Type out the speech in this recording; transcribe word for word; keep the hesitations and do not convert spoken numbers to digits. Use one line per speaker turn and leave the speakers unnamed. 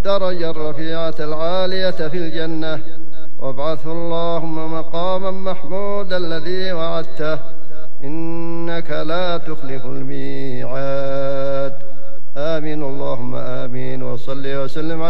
الدرجة الرفيعة العالية في الجنة، وابعثه اللهم مقاما محمودا الذي وعدته، إنك لا تخلف الميعاد. آمين اللهم آمين. وصل وسلم على